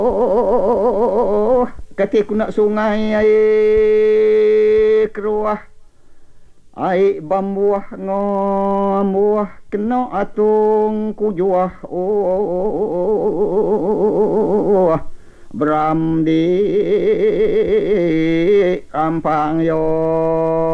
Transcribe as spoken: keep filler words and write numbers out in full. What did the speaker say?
oh kaki ku nak sungai ai keruah ai bambuah ngomuah kena atung kujuah oh beram di ampang yo